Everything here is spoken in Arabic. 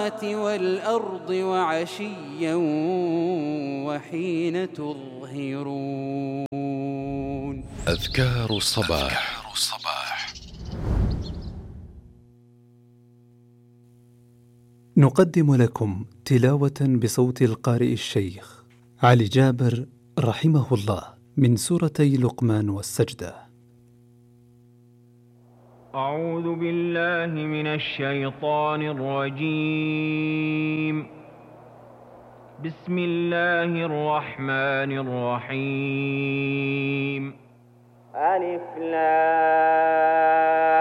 والأرض وعشيا وحين تظهرون. أذكار الصباح. نقدم لكم تلاوة بصوت القارئ الشيخ علي جابر رحمه الله من سورتي لقمان والسجدة. أعوذ بالله من الشيطان الرجيم. بسم الله الرحمن الرحيم. ألف لام